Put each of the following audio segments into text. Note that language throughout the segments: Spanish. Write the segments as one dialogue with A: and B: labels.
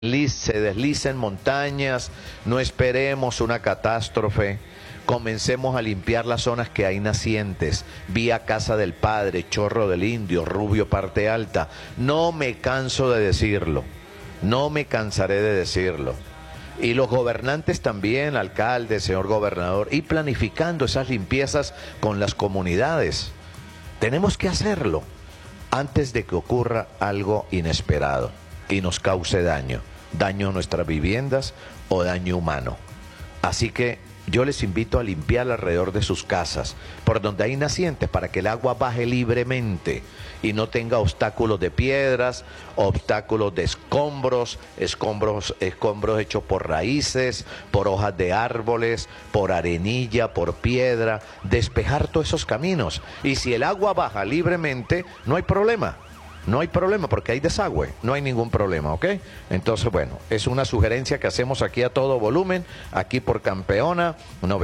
A: se deslicen montañas, no esperemos una catástrofe. Comencemos a limpiar las zonas que hay nacientes, vía Casa del Padre, Chorro del Indio, Rubio Parte Alta. No me canso de decirlo, no me cansaré de decirlo. Y los gobernantes también, alcalde, señor gobernador, y planificando esas limpiezas con las comunidades. Tenemos que hacerlo antes de que ocurra algo inesperado y nos cause daño a nuestras viviendas o daño humano. Así que yo les invito a limpiar alrededor de sus casas, por donde hay nacientes, para que el agua baje libremente y no tenga obstáculos de piedras, obstáculos de escombros hechos por raíces, por hojas de árboles, por arenilla, por piedra. Despejar todos esos caminos. Y si el agua baja libremente, no hay problema. No hay problema porque hay desagüe, no hay ningún problema, ¿ok? Entonces, bueno, es una sugerencia que hacemos aquí a todo volumen, aquí por Campeona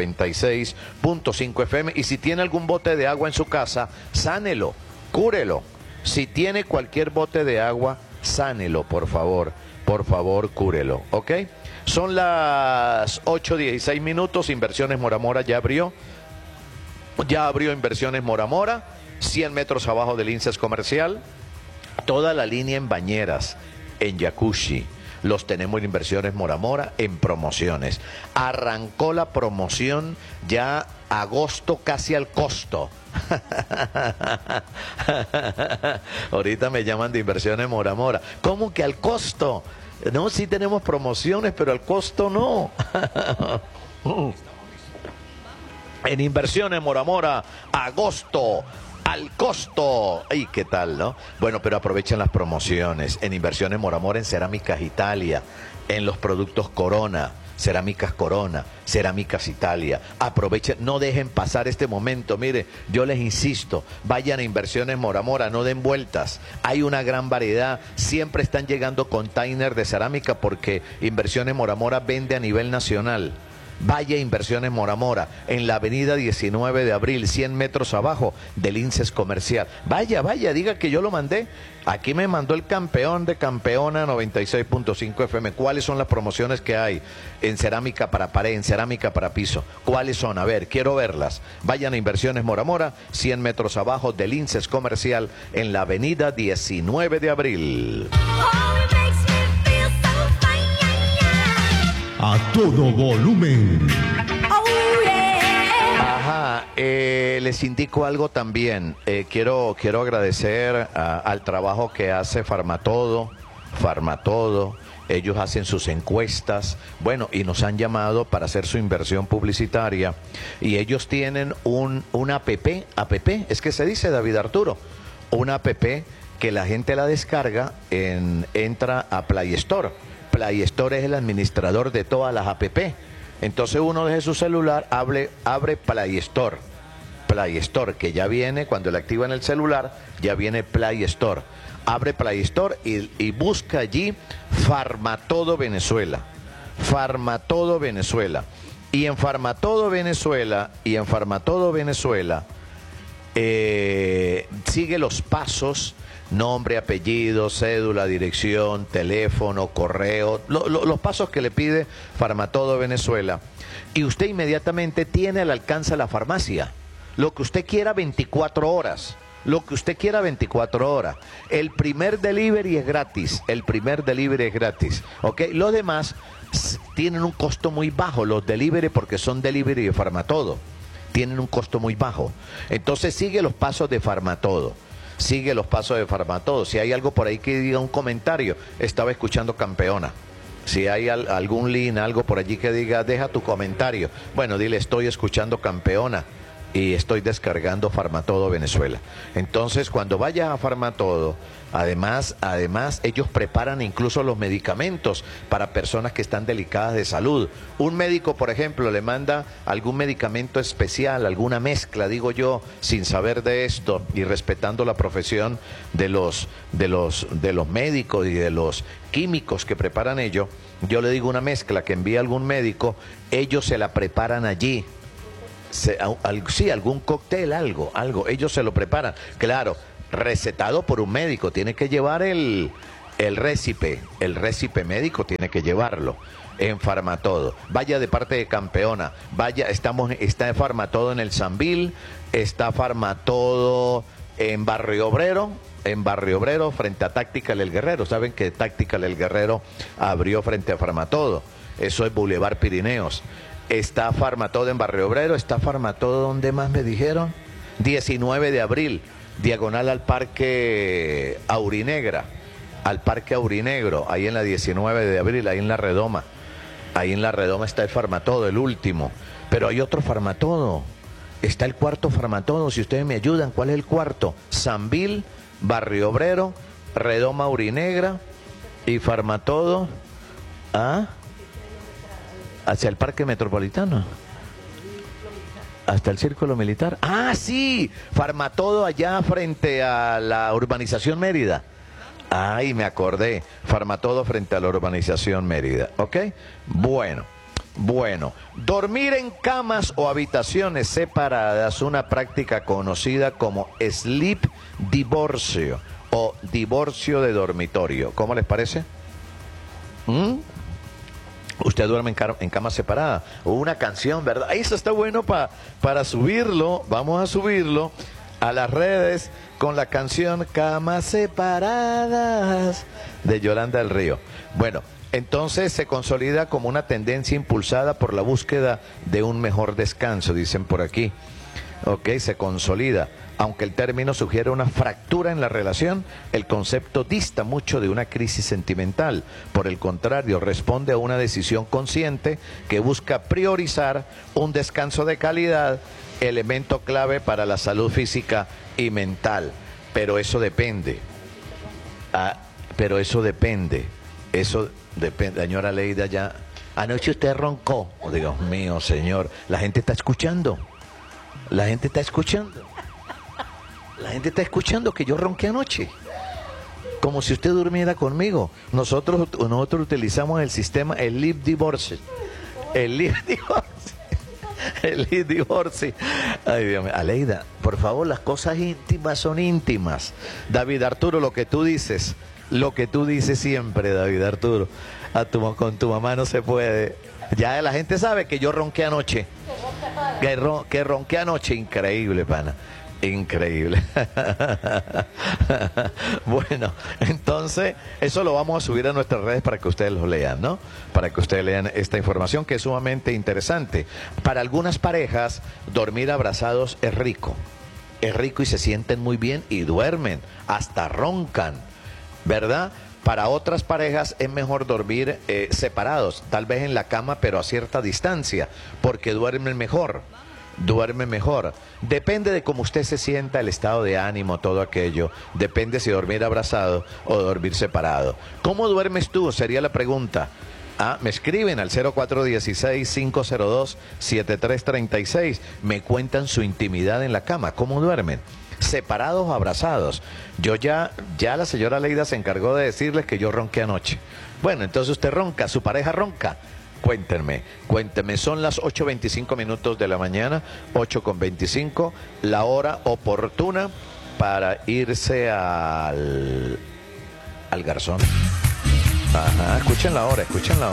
A: 96.5 FM. Y si tiene algún bote de agua en su casa, sánelo, cúrelo. Si tiene cualquier bote de agua, sánelo, por favor, cúrelo, ¿ok? Son las 8:16 minutos, Inversiones Mora Mora ya abrió Inversiones Mora Mora, 100 metros abajo del INSES Comercial. Toda la línea en bañeras, en jacuzzi, los tenemos en Inversiones Mora Mora en promociones. Arrancó la promoción ya agosto casi al costo. Ahorita me llaman de Inversiones Mora Mora. ¿Cómo que al costo? No, sí tenemos promociones, pero al costo no. En Inversiones Mora Mora, agosto al costo. ¡Ay, qué tal, no! Bueno, pero aprovechen las promociones. En Inversiones Mora Mora, en Cerámicas Italia, en los productos Corona, Cerámicas Corona, Cerámicas Italia. Aprovechen, no dejen pasar este momento. Mire, yo les insisto, vayan a Inversiones Mora Mora, no den vueltas. Hay una gran variedad. Siempre están llegando containers de cerámica porque Inversiones Mora Mora vende a nivel nacional. Vaya a Inversiones Mora Mora, en la avenida 19 de abril, 100 metros abajo del INSES Comercial. Vaya, diga que yo lo mandé. Aquí me mandó el campeón de Campeona 96.5 FM. ¿Cuáles son las promociones que hay en cerámica para pared, en cerámica para piso? ¿Cuáles son? A ver, quiero verlas. Vayan a Inversiones Mora Mora, 100 metros abajo del INSES Comercial, en la avenida 19 de abril.
B: A todo volumen.
A: Ajá, les indico algo también. Quiero agradecer al trabajo que hace Farmatodo. Ellos hacen sus encuestas, bueno, y nos han llamado para hacer su inversión publicitaria. Y ellos tienen una app, es que se dice, David Arturo, una app que la gente la descarga, entra a Play Store. Play Store es el administrador de todas las app. Entonces uno desde su celular abre Play Store. Play Store, que ya viene, cuando le activa en el celular, ya viene Play Store. Abre Play Store y busca allí Farmatodo Venezuela. Farmatodo Venezuela. Y en Farmatodo Venezuela, sigue los pasos: nombre, apellido, cédula, dirección, teléfono, correo, los pasos que le pide Farmatodo Venezuela. Y usted inmediatamente tiene al alcance la farmacia. Lo que usted quiera 24 horas. El primer delivery es gratis. ¿Ok? Los demás tienen un costo muy bajo, los delivery, porque son delivery de Farmatodo. Tienen un costo muy bajo. Entonces sigue los pasos de Farmatodo. Si hay algo por ahí que diga un comentario, estaba escuchando Campeona. Si hay algún link, algo por allí que diga, deja tu comentario. Bueno, dile, estoy escuchando Campeona y estoy descargando Farmatodo Venezuela. Entonces, cuando vaya a Farmatodo, además, ellos preparan incluso los medicamentos para personas que están delicadas de salud. Un médico, por ejemplo, le manda algún medicamento especial, alguna mezcla, digo yo, sin saber de esto y respetando la profesión de los médicos y de los químicos que preparan ello. Yo le digo una mezcla que envía algún médico, ellos se la preparan allí. Sí, algún cóctel, algo, ellos se lo preparan, claro, recetado por un médico. Tiene que llevar el récipe médico tiene que llevarlo en Farmatodo. Vaya de parte de Campeona, vaya, está Farmatodo en el Sambil, está Farmatodo en Barrio Obrero, frente a Tactical El Guerrero. Saben que Tactical El Guerrero abrió frente a Farmatodo, eso es Boulevard Pirineos. Está Farmatodo en Barrio Obrero, está Farmatodo, ¿dónde más me dijeron? 19 de abril, diagonal al Parque Aurinegra, ahí en la 19 de abril, ahí en la Redoma. Ahí en la Redoma está el Farmatodo, el último. Pero hay otro Farmatodo. Está el cuarto Farmatodo, si ustedes me ayudan. ¿Cuál es el cuarto? Sambil, Barrio Obrero, Redoma Aurinegra y Farmatodo. Hacia el Parque Metropolitano. Hasta el Círculo Militar. Ah, sí, Farmatodo allá frente a la urbanización Mérida. Ay, me acordé. Farmatodo frente a la urbanización Mérida. ¿Ok? Bueno. Dormir en camas o habitaciones separadas, una práctica conocida como sleep divorcio o divorcio de dormitorio. ¿Cómo les parece? Usted duerme en cama separada. O una canción, ¿verdad? Eso está bueno para subirlo. Vamos a subirlo a las redes con la canción Camas Separadas de Yolanda del Río. Bueno, entonces se consolida como una tendencia impulsada por la búsqueda de un mejor descanso, dicen por aquí. Ok, se consolida. Aunque el término sugiere una fractura en la relación, el concepto dista mucho de una crisis sentimental. Por el contrario, responde a una decisión consciente que busca priorizar un descanso de calidad, elemento clave para la salud física y mental. Pero eso depende. Eso depende. Señora Leida, ya anoche usted roncó. Oh, Dios mío, señor. La gente está escuchando. La gente está escuchando que yo ronqué anoche. Como si usted durmiera conmigo. Nosotros utilizamos el sistema, el sleep divorce. El sleep divorce. Ay, Dios mío. Aleida, por favor, las cosas íntimas son íntimas. David Arturo, lo que tú dices siempre, David Arturo. Con tu mamá no se puede. Ya la gente sabe que yo ronqué anoche. Que ronqué anoche. Increíble, pana. Increíble. Bueno, entonces eso lo vamos a subir a nuestras redes para que ustedes lo lean, ¿no? Para que ustedes lean esta información que es sumamente interesante. Para algunas parejas, dormir abrazados es rico. Es rico y se sienten muy bien y duermen, hasta roncan, ¿verdad? Para otras parejas es mejor dormir separados, tal vez en la cama, pero a cierta distancia, porque duermen mejor. Depende de cómo usted se sienta, el estado de ánimo, todo aquello. Depende si dormir abrazado o dormir separado. ¿Cómo duermes tú? Sería la pregunta. Me escriben al 0416-502-7336. Me cuentan su intimidad en la cama. ¿Cómo duermen? ¿Separados o abrazados? Ya la señora Leida se encargó de decirles que yo ronqué anoche. Bueno, entonces usted ronca, su pareja ronca. Cuéntenme, son las 8:25 de la mañana, 8:25, la hora oportuna para irse al garzón. Ajá, escuchen la hora.
C: Es la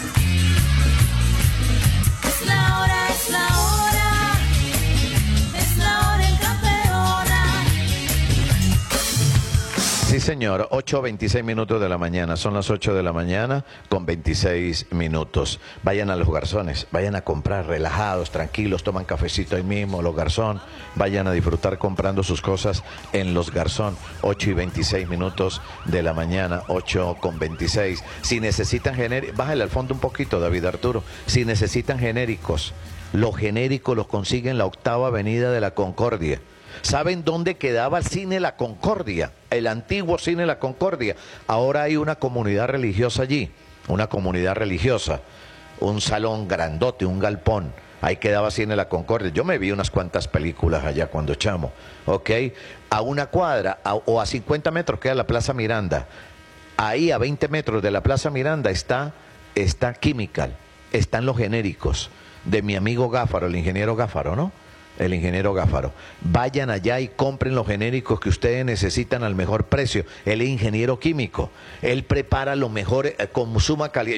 C: hora, es la hora en Campeona.
A: Sí, señor, 8:26 de la mañana, son las 8 de la mañana con 26 minutos. Vayan a los garzones, vayan a comprar relajados, tranquilos, toman cafecito ahí mismo, los garzón, vayan a disfrutar comprando sus cosas en los garzón, 8:26 de la mañana, 8:26. Si necesitan genéricos, bájale al fondo un poquito, David Arturo, si necesitan genéricos, los genéricos los consiguen en la 8ª Avenida de la Concordia. ¿Saben dónde quedaba el Cine La Concordia? El antiguo Cine La Concordia. Ahora hay una comunidad religiosa allí, un salón grandote, un galpón. Ahí quedaba Cine La Concordia. Yo me vi unas cuantas películas allá cuando chamo, ¿ok? A una cuadra o a 50 metros queda la Plaza Miranda. Ahí a 20 metros de la Plaza Miranda está Chemical, están los genéricos de mi amigo Gáfaro, el ingeniero Gáfaro, ¿no? el ingeniero Gáfaro. Vayan allá y compren los genéricos que ustedes necesitan al mejor precio. Él es ingeniero químico. Él prepara lo mejor con suma calidad.